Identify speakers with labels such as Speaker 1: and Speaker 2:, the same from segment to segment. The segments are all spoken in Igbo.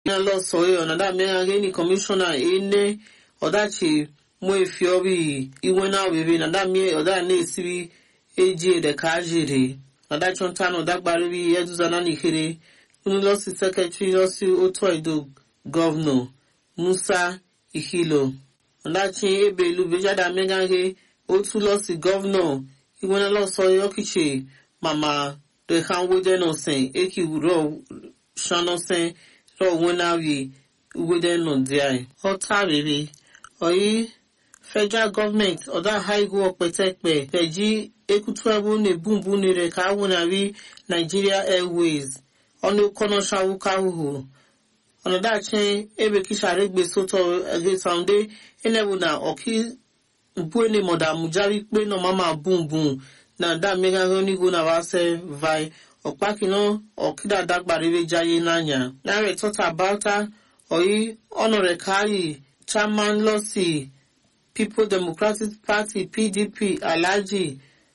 Speaker 1: lo soyo na da me ni commissioner ene odachi mo efi obi iwe na bebe na da me oda na esibi eji de kajiri na da chonta no da gbaru bi eduza na nikere lo si secretary lo si otoido governor Musa Ihilo odachi ebelu beja da me gange otu lo si governor iwe na lo soyo kiche mama de kan wede no sen eki ro shano sen ro wona wi wede no dia hota bebe oyi federal government oda high go opetepe peji ekutu ebu ne bumbu ne re ka wona wi Nigeria Airways onu kono shawu ka hu ono da chen ebe kishare gbe soto ege sounde enebu na oki bu ne moda mujari pe no mama bumbu na da mega honi go na wase vai okpakino okida dagbariwe jaye nanya na we talk about oyi honore kai chairman losi People Democratic Party PDP Alhaji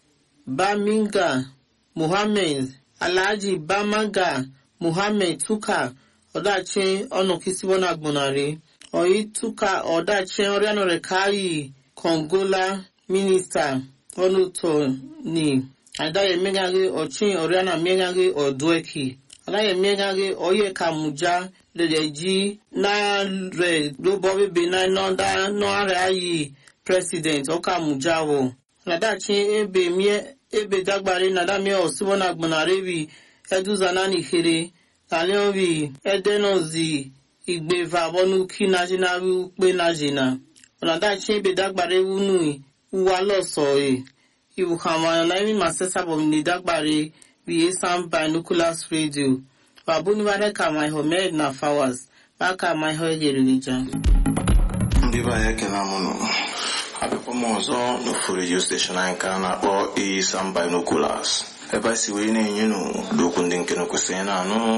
Speaker 1: Baminga Muhammad Alhaji Bamanga Muhammad Tuka odache ono kisibona agbonare oyi Tuka odache orianore kai Kongola minister onuto ni adaye megage ochin oriana megage odweki adaye megage oye kamuja leji na re do bobe be na nonda no are ayi president okamuja wo nadachi ebe mie ebe dagbare nada mie osibona agbonare bi eduza na nikere tale bi edenozi igbeva bonu kinajina wi pe najina nadachi ebe dagbare wunu wa lo so Ibu kama na imi masesa bomini dagbare vi esam binoculars radio. Babu ni wade kama ihomed na fawas. Baka ma iho religion.
Speaker 2: Ndiba yake na munu. Apepo mozo no full radio station anka na o esam binoculars. Eba siwe ne yinu dokundi nke no kusena no.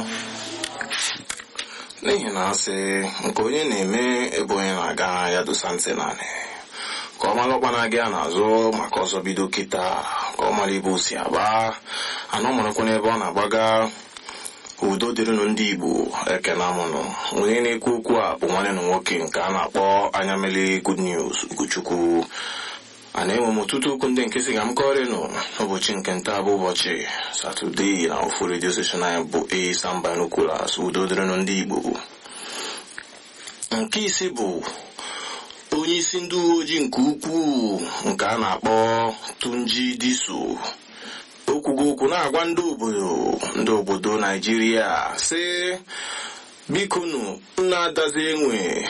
Speaker 2: N'ihi na ase nke onye na-eme ebe onye na-aga ya dosante nane. Ka ọmalụkwa na-aga n'azụ maka ọzọ bido kịta ka ọmalụ ibe osi aba anọ mụrụkwa n'ebe ọ na-agbaga udo dịrịnụ ndị Igbo ekene amụnụ onye na-ekwu okwu a bụ nwanne na nwoke nke a na-akpọ Anyamele Good News Ugochukwu a na-enwe m ọtụtụ okwu ndị nke si ga m kọrịnụ n'ụbọchị nke nta bụ ụbọchị Satọde na ofu redio station anyị bụ Esam Binoculars udo dịrịnụ ndị Igbo. Nke isi bụ onye isi ndị uwe ojii nke ukwuu nke a na-akpọ Tunji Diso okwugo okwu na-agwa ndị obodo Naijiria sị bikonu na-adazi enwe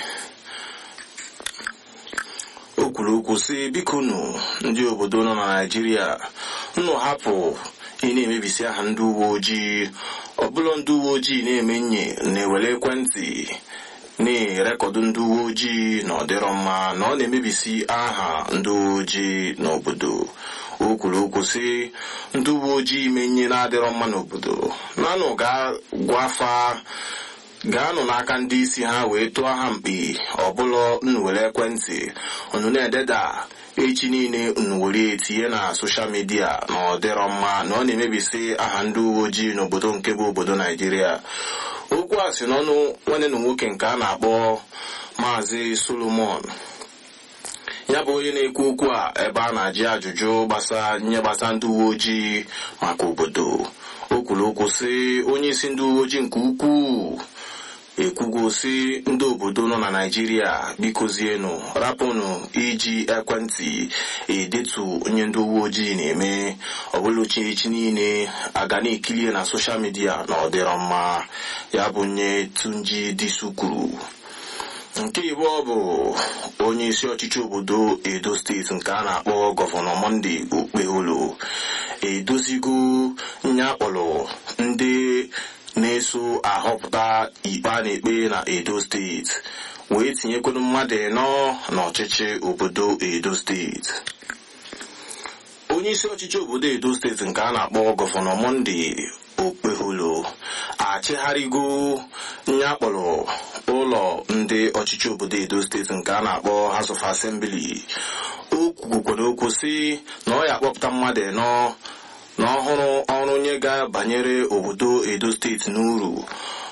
Speaker 2: okwuru okwu sị bikonu ndị obodo nọ na Naijiria nnụ hapụ ị na-emebisi aha ndị uwe ojii ọbụla ndị uwe ojii na-eme nye na-ewere ekwentị na-erekọdụ ndị uwe ojii na ọdịrọ mma na ọ na-emebisi aha ndị uwe ojii n'obodo. O kwuru okwu sị ndị uwe ojii menye na-adịrọ mma n'obodo nanụ ga-gwafa gaanụ n'aka ndị isi ha wee tụọ ha mkpi ọbụla unu were ekwentị unu na-ededa echi niile unu were etinye na soshal midia na ọdịrọ mma na ọ na-emebisi aha ndị uwe ojii n'obodo nke bụ obodo Naijiria. Okwu a si n'ọnụ nwanne na nwoke nke a na-akpọ Maazị Solomon ya bụ onye na-ekwu okwu a ebe a na-ajụ ajụjụ gbasa ndị uwe ojii maka obodo. O kwuru okwu sị onye isi ndị uwe ojii nke ukwuu ekwugo sị ndị obodo nọ na Naijiria bikozienụ rapụnụ iji ekwentị edetu onye ndị uwe ojii na-eme ọbụla echi niile aga na-ekilie na soshal midia na ọdịrọ mma ya bụ nye Tunji Diso kwuru. Nke ịbụọ bụ onye isi ọchịchị obodo Edo steeti nke a na-akpọ Gọvanọ Monday Okpeholo edozigo nye akpọrọ ndị na-eso ahọpụta ikpe a na-ekpe na Edo steeti wee tinyekwenu mmadụ ịnọ n'ọchịchị obodo Edo steeti. Onye isi ọchịchị obodo Edo steeti nke a na-akpọ Gọvanọ Monday Okpeholo achịgharịgo nye akpọrọ ụlọ ndị ọchịchị obodo Edo steeti nke a na-akpọ House of Assembly. O kwukwara okwu sị na ọ ya akpọpụta mmadụ ịnọ na ọhụrụ ọrụ onye ga-banyere obodo Edo steeti n'uru